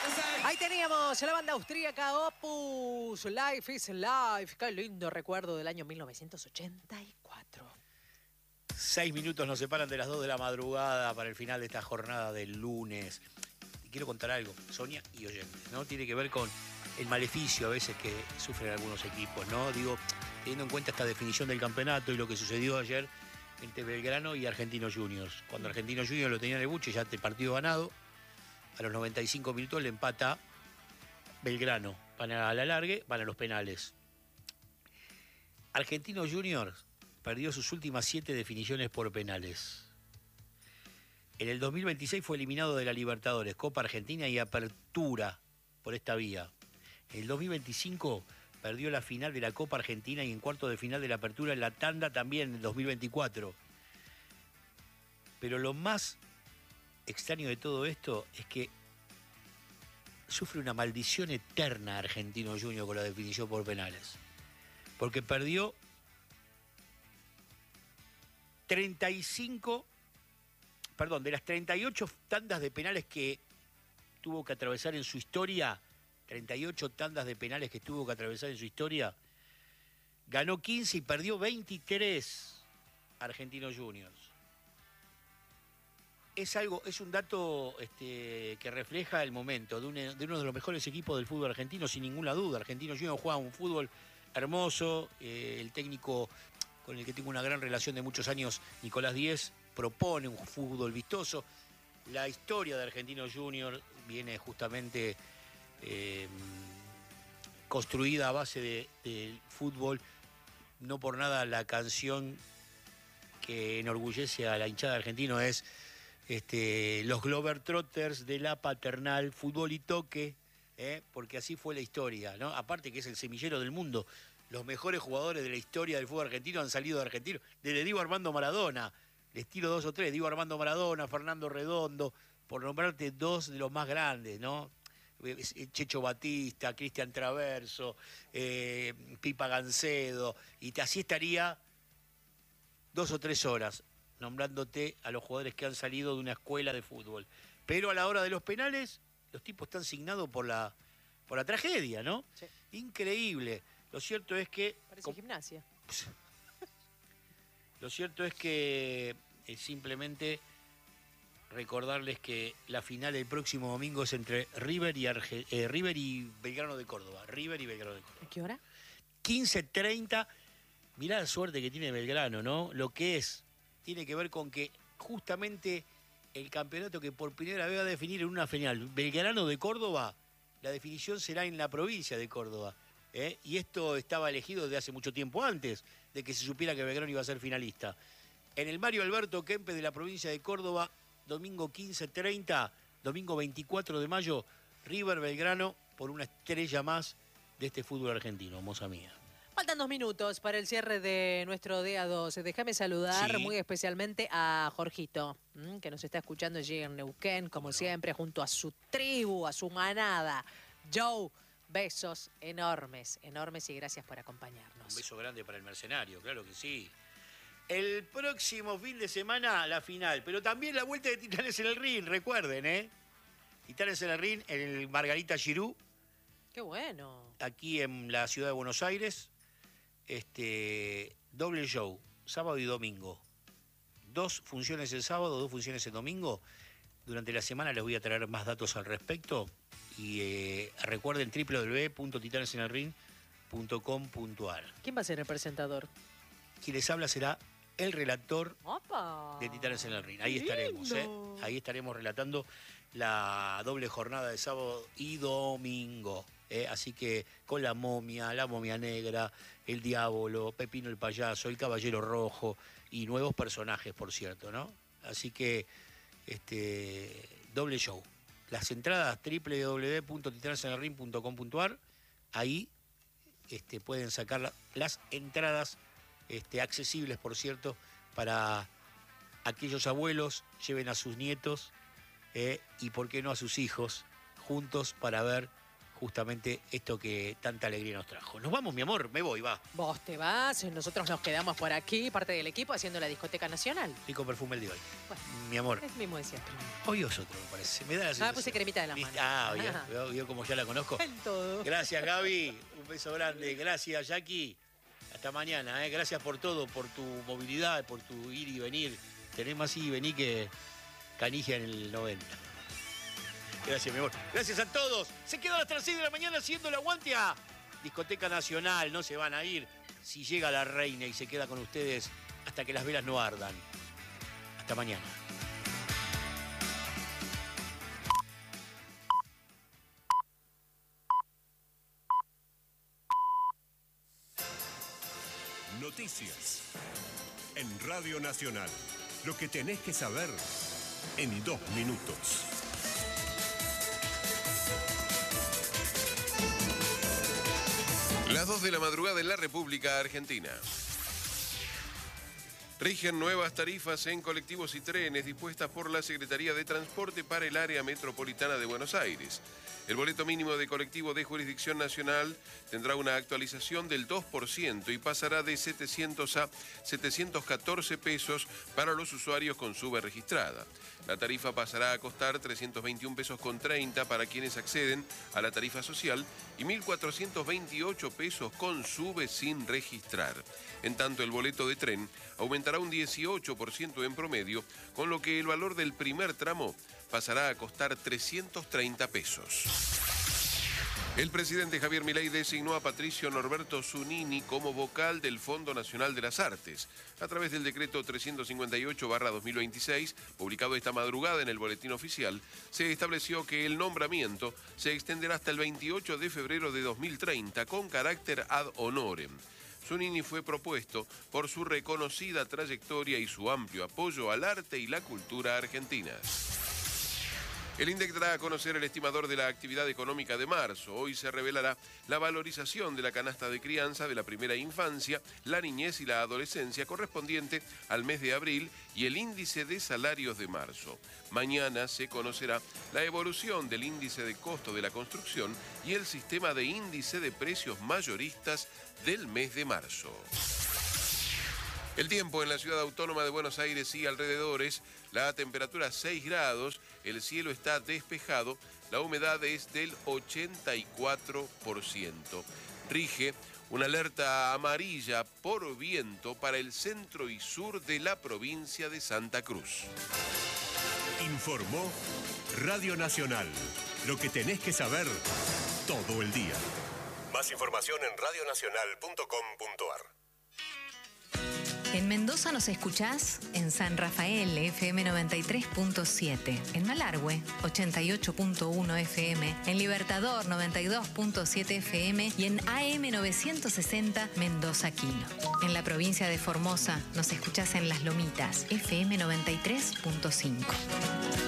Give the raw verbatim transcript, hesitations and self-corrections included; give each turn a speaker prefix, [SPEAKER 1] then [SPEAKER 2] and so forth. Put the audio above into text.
[SPEAKER 1] Ahí teníamos la banda austríaca Opus, Life is Life. Qué lindo recuerdo del año mil novecientos ochenta y cuatro.
[SPEAKER 2] Seis minutos nos separan de las dos de la madrugada para el final de esta jornada del lunes. Y quiero contar algo, Sonia y oyentes, ¿no? Tiene que ver con el maleficio a veces que sufren algunos equipos, ¿no? Digo, teniendo en cuenta esta definición del campeonato y lo que sucedió ayer entre Belgrano y Argentinos Juniors. Cuando Argentinos Juniors lo tenía en el buche, ya el partido ganado, a los noventa y cinco minutos le empata Belgrano. Van a la largue, van a los penales. Argentinos Juniors perdió sus últimas siete definiciones por penales. En el dos mil veintiséis fue eliminado de la Libertadores, Copa Argentina y Apertura por esta vía. En el dos mil veinticinco perdió la final de la Copa Argentina y en cuarto de final de la Apertura en la tanda también en el dos mil veinticuatro. Pero lo más extraño de todo esto es que sufre una maldición eterna Argentino Junior con la definición por penales. Porque perdió treinta y cinco, perdón, de las treinta y ocho tandas de penales que tuvo que atravesar en su historia, treinta y ocho tandas de penales que tuvo que atravesar en su historia, ganó quince y perdió veintitrés Argentinos Juniors. Es algo, es un dato este, que refleja el momento de, un, de uno de los mejores equipos del fútbol argentino, sin ninguna duda. Argentinos Juniors juega un fútbol hermoso, eh, el técnico con el que tengo una gran relación de muchos años, Nicolás Díez, propone un fútbol vistoso. La historia de Argentinos Juniors viene justamente eh, construida a base de, del fútbol. No por nada la canción que enorgullece a la hinchada argentina es este, los Globetrotters de la Paternal, fútbol y toque, ¿eh? Porque así fue la historia, ¿no? Aparte que es el semillero del mundo. Los mejores jugadores de la historia del fútbol argentino han salido de Argentina, desde Diego Armando Maradona, les tiro dos o tres, Diego Armando Maradona, Fernando Redondo, por nombrarte dos de los más grandes, ¿no? Checho Batista, Cristian Traverso, eh, Pipa Gancedo, y así estaría dos o tres horas nombrándote a los jugadores que han salido de una escuela de fútbol. Pero a la hora de los penales, los tipos están signados por la, por la tragedia, ¿no?
[SPEAKER 1] Sí.
[SPEAKER 2] Increíble. Lo cierto es que...
[SPEAKER 1] Parece
[SPEAKER 2] con...
[SPEAKER 1] gimnasia.
[SPEAKER 2] Lo cierto es que eh, simplemente recordarles que la final el próximo domingo es entre River y, Arge... eh, River y Belgrano de Córdoba. River y Belgrano de Córdoba.
[SPEAKER 1] ¿A qué hora?
[SPEAKER 2] quince treinta. Mirá la suerte que tiene Belgrano, ¿no? Lo que es, tiene que ver con que justamente el campeonato que por primera vez va a definir en una final, Belgrano de Córdoba, la definición será en la provincia de Córdoba. ¿eh? Y esto estaba elegido desde hace mucho tiempo antes de que se supiera que Belgrano iba a ser finalista. En el Mario Alberto Kempes de la provincia de Córdoba, domingo quince treinta, domingo veinticuatro de mayo, River Belgrano por una estrella más de este fútbol argentino, moza mía.
[SPEAKER 1] Faltan dos minutos para el cierre de nuestro D A doce. Déjame saludar
[SPEAKER 2] Sí.
[SPEAKER 1] muy especialmente a Jorgito, ¿m? que nos está escuchando allí en Neuquén, como
[SPEAKER 2] ¿Cómo no?
[SPEAKER 1] siempre, junto a su tribu, a su manada. Joe, besos enormes, enormes y gracias por acompañarnos.
[SPEAKER 2] Un beso grande para el mercenario, claro que sí. El próximo fin de semana la final, pero también la vuelta de Titanes en el Ring, recuerden, ¿eh? Titanes en el Ring, en el Margarita Girú,
[SPEAKER 1] ¡Qué bueno!
[SPEAKER 2] aquí en la ciudad de Buenos Aires. Este, doble show, sábado y domingo. Dos funciones el sábado, dos funciones el domingo. Durante la semana les voy a traer más datos al respecto. Y eh, recuerden doble u doble u doble u punto titanes en el ring punto com punto a r.
[SPEAKER 1] ¿Quién va a ser el presentador?
[SPEAKER 2] Quien les habla será el relator
[SPEAKER 1] ¡Opa!
[SPEAKER 2] de Titanes en el Ring. Ahí
[SPEAKER 1] ¡Qué
[SPEAKER 2] estaremos, ¿eh?
[SPEAKER 1] lindo!
[SPEAKER 2] Ahí estaremos relatando la doble jornada de sábado y domingo. ¿eh? Así que con la momia, la momia negra, el diablo, Pepino el payaso, el caballero rojo y nuevos personajes, por cierto, ¿no? Así que este doble show. Las entradas doble u doble u doble u punto titanes en el ring punto com punto a r. Ahí este, pueden sacar la, las entradas este, accesibles, por cierto, para aquellos abuelos, lleven a sus nietos eh, y por qué no a sus hijos juntos para ver justamente esto que tanta alegría nos trajo. Nos vamos, mi amor, me voy, va.
[SPEAKER 1] Vos te vas, nosotros nos quedamos por aquí, parte del equipo, haciendo la discoteca nacional.
[SPEAKER 2] Rico perfume el de hoy.
[SPEAKER 1] Bueno.
[SPEAKER 2] mi amor.
[SPEAKER 1] Es mismo de siempre.
[SPEAKER 2] Hoy es otro, me parece. Me da la
[SPEAKER 1] Ah,
[SPEAKER 2] sensación.
[SPEAKER 1] puse cremita de las
[SPEAKER 2] ¿Viste?
[SPEAKER 1] manos.
[SPEAKER 2] Ah, vio, vio, vio como ya la conozco.
[SPEAKER 1] En todo.
[SPEAKER 2] Gracias, Gaby. Un beso grande. Gracias, Jackie. Hasta mañana. ¿eh? Gracias por todo, por tu movilidad, por tu ir y venir. Tenés más ir y venir que Canigia en el noventa. Gracias, mi amor. Gracias a todos. Se quedan hasta las seis de la mañana haciendo el aguante a Discoteca Nacional. No se van a ir. Si llega la reina y se queda con ustedes hasta que las velas no ardan. Hasta mañana.
[SPEAKER 3] Noticias en Radio Nacional. Lo que tenés que saber en dos minutos.
[SPEAKER 4] Las dos de la madrugada en la República Argentina. Rigen nuevas tarifas en colectivos y trenes dispuestas por la Secretaría de Transporte para el área metropolitana de Buenos Aires. El boleto mínimo de colectivo de jurisdicción nacional tendrá una actualización del dos por ciento y pasará de setecientos a setecientos catorce pesos para los usuarios con sube registrada. La tarifa pasará a costar trescientos veintiún pesos con treinta para quienes acceden a la tarifa social y mil cuatrocientos veintiocho pesos con sube sin registrar. En tanto, el boleto de tren aumentará un dieciocho por ciento en promedio, con lo que el valor del primer tramo pasará a costar trescientos treinta pesos. El presidente Javier Milei designó a Patricio Norberto Zunini como vocal del Fondo Nacional de las Artes. A través del decreto trescientos cincuenta y ocho barra dos mil veintiséis, publicado esta madrugada en el Boletín Oficial, se estableció que el nombramiento se extenderá hasta el veintiocho de febrero de dos mil treinta con carácter ad honorem. Zunini fue propuesto por su reconocida trayectoria y su amplio apoyo al arte y la cultura argentina. El INDEC dará a conocer el estimador de la actividad económica de marzo. Hoy se revelará la valorización de la canasta de crianza de la primera infancia, la niñez y la adolescencia correspondiente al mes de abril y el índice de salarios de marzo. Mañana se conocerá la evolución del índice de costo de la construcción y el sistema de índice de precios mayoristas del mes de marzo. El tiempo en la ciudad autónoma de Buenos Aires y alrededores, la temperatura seis grados, el cielo está despejado, la humedad es del ochenta y cuatro por ciento. Rige una alerta amarilla por viento para el centro y sur de la provincia de Santa Cruz.
[SPEAKER 3] Informó Radio Nacional. Lo que tenés que saber todo el día. Más información en radio nacional punto com punto a r.
[SPEAKER 5] En Mendoza nos escuchás en San Rafael, F M noventa y tres punto siete. En Malargüe, ochenta y ocho punto uno F M. En Libertador, noventa y dos punto siete F M. Y en A M novecientos sesenta, Mendoza Quino. En la provincia de Formosa nos escuchás en Las Lomitas, F M noventa y tres punto cinco.